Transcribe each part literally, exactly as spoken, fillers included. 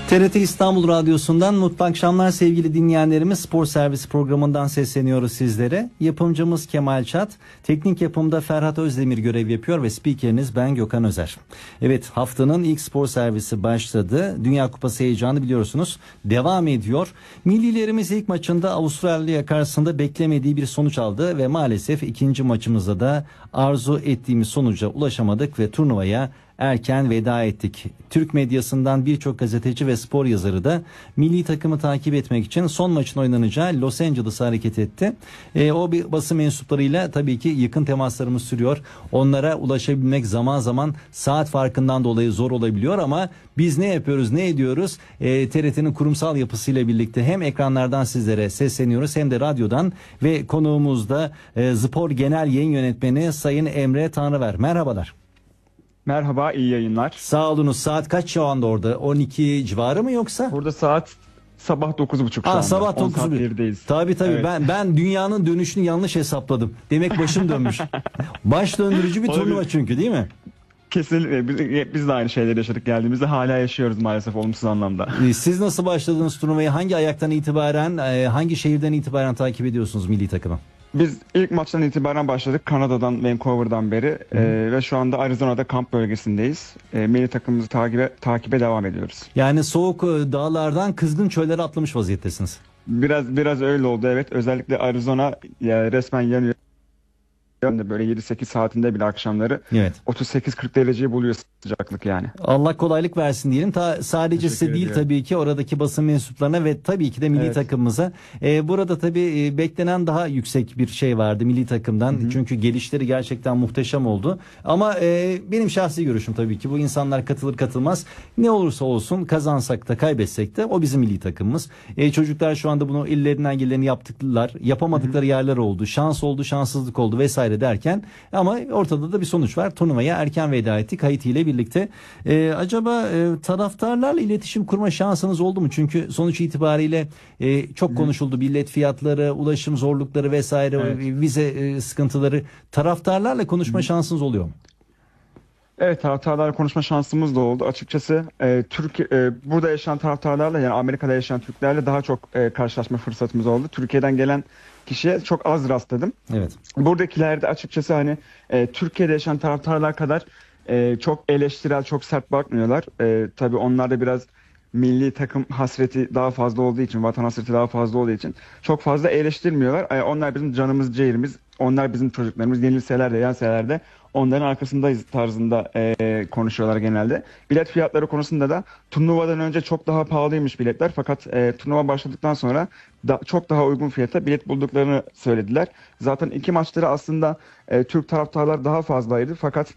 T R T İstanbul Radyosu'ndan mutlu akşamlar sevgili dinleyenlerimiz. Spor Servisi programından sesleniyoruz sizlere. Yapımcımız Kemal Çat, teknik yapımda Ferhat Özdemir görev yapıyor ve spikeriniz ben Gökhan Özer. Evet, haftanın ilk Spor Servisi başladı. Dünya Kupası heyecanı biliyorsunuz devam ediyor. Millilerimiz ilk maçında Avustralya karşısında beklemediği bir sonuç aldı ve maalesef ikinci maçımızda da arzu ettiğimiz sonuca ulaşamadık ve turnuvaya erken veda ettik. Türk medyasından birçok gazeteci ve spor yazarı da milli takımı takip etmek için son maçın oynanacağı Los Angeles'a hareket etti. E, o bir basın mensuplarıyla tabii ki yakın temaslarımız sürüyor. Onlara ulaşabilmek zaman zaman saat farkından dolayı zor olabiliyor ama biz ne yapıyoruz, ne ediyoruz? E, T R T'nin kurumsal yapısıyla birlikte hem ekranlardan sizlere sesleniyoruz hem de radyodan ve konuğumuz da e, Spor Genel Yayın Yönetmeni Sayın Emre Tanrıver. Merhabalar. Merhaba, iyi yayınlar. Sağ olunuz. Saat kaç şu anda orada? on iki civarı mı yoksa? Burada saat sabah dokuz buçuk şu Aa, anda. sabah dokuz birdeyiz. Tabii tabii. Evet. Ben ben dünyanın dönüşünü yanlış hesapladım. Demek başım dönmüş. Baş döndürücü bir turnuva çünkü, değil mi? Kesinlikle. Biz, biz de aynı şeyleri yaşadık geldiğimizde. Hala yaşıyoruz maalesef olumsuz anlamda. Siz nasıl başladınız turnuvayı? Hangi ayaktan itibaren, hangi şehirden itibaren takip ediyorsunuz milli takımı? Biz ilk maçtan itibaren başladık. Kanada'dan, Vancouver'dan beri e, ve şu anda Arizona'da kamp bölgesindeyiz. E, milli takımımızı takibe, takibe devam ediyoruz. Yani soğuk dağlardan kızgın çöllere atlamış vaziyettesiniz. Biraz biraz öyle oldu, evet. Özellikle Arizona ya, resmen yanıyor. Böyle yedi sekiz saatinde bile akşamları evet. otuz sekiz kırk dereceyi buluyor sıcaklık yani. Allah kolaylık versin diyelim. Ta, sadece Teşekkür size değil tabii ki oradaki basın mensuplarına ve tabii ki de milli evet. takımımıza. Ee, burada tabii e, beklenen daha yüksek bir şey vardı milli takımdan. Hı hı. Çünkü gelişleri gerçekten muhteşem oldu. Ama e, benim şahsi görüşüm tabii ki bu insanlar katılır katılmaz. Ne olursa olsun kazansak da kaybetsek de o bizim milli takımımız. E, çocuklar şu anda bunu ellerinden geleni yaptılar. Yapamadıkları hı hı. yerler oldu. Şans oldu, şanssızlık oldu vesaire derken ama ortada da bir sonuç var. Turnuvaya erken veda ettik Haiti ile birlikte. Ee, acaba e, taraftarlarla iletişim kurma şansınız oldu mu? Çünkü sonuç itibariyle e, çok konuşuldu. Bilet fiyatları, ulaşım zorlukları vesaire, evet. vize e, sıkıntıları. Taraftarlarla konuşma Hı. şansınız oluyor mu? Evet, taraftarlarla konuşma şansımız da oldu. Açıkçası e, Türk e, burada yaşayan taraftarlarla, yani Amerika'da yaşayan Türklerle daha çok e, karşılaşma fırsatımız oldu. Türkiye'den gelen kişiye çok az rastladım. Evet. Buradakilerde açıkçası hani e, Türkiye'de yaşayan taraftarlar kadar e, çok eleştirel, çok sert bakmıyorlar. E, tabii onlarda biraz milli takım hasreti daha fazla olduğu için, vatan hasreti daha fazla olduğu için çok fazla eleştirmiyorlar. E, onlar bizim canımız, ciğerimiz, onlar bizim çocuklarımız. Yenilseler de yenseler de onların arkasındayız tarzında e, konuşuyorlar genelde. Bilet fiyatları konusunda da turnuvadan önce çok daha pahalıymış biletler. Fakat e, turnuva başladıktan sonra da, çok daha uygun fiyata bilet bulduklarını söylediler. Zaten iki maçları aslında e, Türk taraftarlar daha fazlaydı. Fakat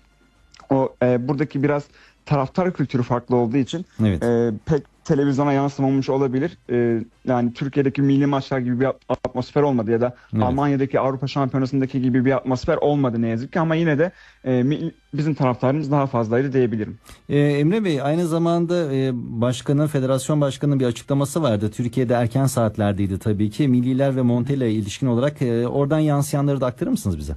o e, buradaki biraz taraftar kültürü farklı olduğu için evet. e, pek televizyona yansımamış olabilir. E, yani Türkiye'deki milli maçlar gibi bir atmosfer olmadı ya da evet. Almanya'daki Avrupa Şampiyonası'ndaki gibi bir atmosfer olmadı ne yazık ki, ama yine de e, bizim taraftarımız daha fazlaydı diyebilirim. Ee, Emre Bey, aynı zamanda e, başkanın, federasyon başkanının bir açıklaması vardı. Türkiye'de erken saatlerdeydi tabii ki. Milliler ve Montella'ya ilişkin olarak e, oradan yansıyanları da aktarır mısınız bize?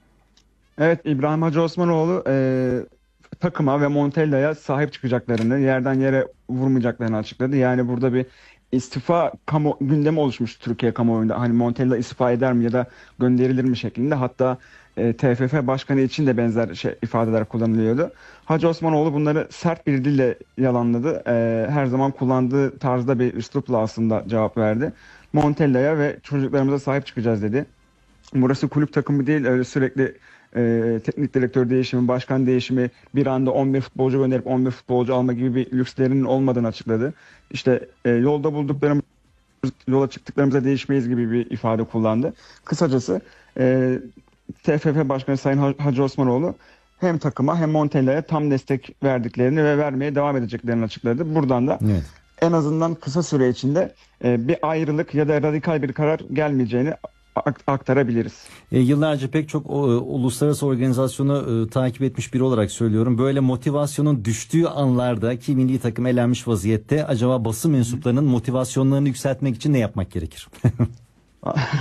Evet, İbrahim Hacı Osmanoğlu e, takıma ve Montella'ya sahip çıkacaklarını, yerden yere vurmayacaklarını açıkladı. Yani burada bir istifa kamu gündemi oluşmuş Türkiye kamuoyunda. Hani Montella istifa eder mi ya da gönderilir mi şeklinde. Hatta e, T F F başkanı için de benzer şey, ifadeler kullanılıyordu. Hacı Osmanoğlu bunları sert bir dille yalanladı. E, her zaman kullandığı tarzda bir üslupla aslında cevap verdi. Montella'ya ve çocuklarımıza sahip çıkacağız dedi. Burası kulüp takımı değil, öyle sürekli e, teknik direktör değişimi, başkan değişimi, bir anda on bir futbolcu gönderip on bir futbolcu alma gibi bir lükslerinin olmadığını açıkladı. İşte e, yolda bulduklarımız, yola çıktıklarımıza değişmeyiz gibi bir ifade kullandı. Kısacası e, T F F Başkanı Sayın Hacı Osmanoğlu hem takıma hem Montella'ya tam destek verdiklerini ve vermeye devam edeceklerini açıkladı. Buradan da evet. en azından kısa süre içinde e, bir ayrılık ya da radikal bir karar gelmeyeceğini aktarabiliriz. E, yıllarca pek çok o, uluslararası organizasyonu e, takip etmiş biri olarak söylüyorum. Böyle motivasyonun düştüğü anlarda ki milli takım elenmiş vaziyette, acaba basın mensuplarının motivasyonlarını yükseltmek için ne yapmak gerekir?